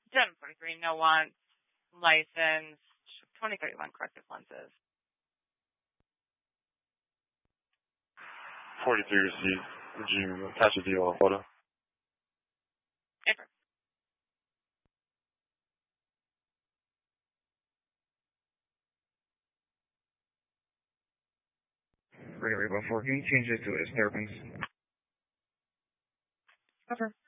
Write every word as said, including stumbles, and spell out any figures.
ten forty-three, no wants, licensed, twenty thirty-one corrective lenses. forty-three received. Would you attach a view on a photo? Ever. Radar Rainbow four, can you change it to a disturbance? Cover.